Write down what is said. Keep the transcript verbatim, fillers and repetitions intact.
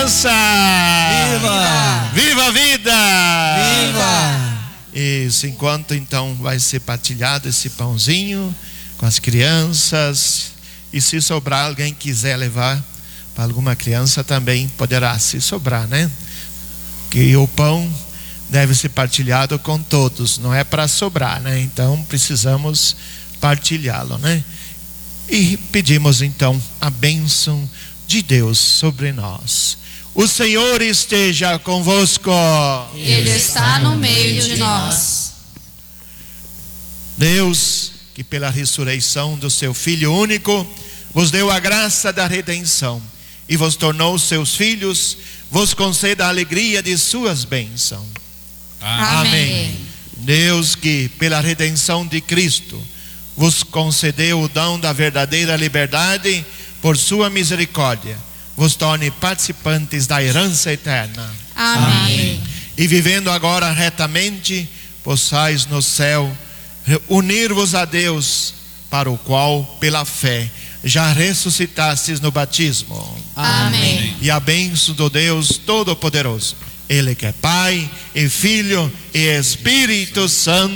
criança! Viva! Viva a vida! Viva! Isso, enquanto então vai ser partilhado esse pãozinho com as crianças. E se sobrar, alguém quiser levar para alguma criança também poderá, se sobrar, né? Que o pão deve ser partilhado com todos, não é para sobrar, né? Então precisamos partilhá-lo, né? E pedimos então a bênção de Deus sobre nós. O Senhor esteja convosco. Ele está no meio de nós. Deus, que pela ressurreição do seu Filho único vos deu a graça da redenção e vos tornou seus filhos, vos conceda a alegria de suas bênçãos. Amém. Amém. Deus, que pela redenção de Cristo vos concedeu o dom da verdadeira liberdade, por sua misericórdia vos torne participantes da herança eterna. Amém. E vivendo agora retamente, possais no céu unir-vos a Deus, para o qual pela fé já ressuscitastes no batismo. Amém. E a bênção do Deus Todo-Poderoso, Ele que é Pai e Filho e Espírito Santo,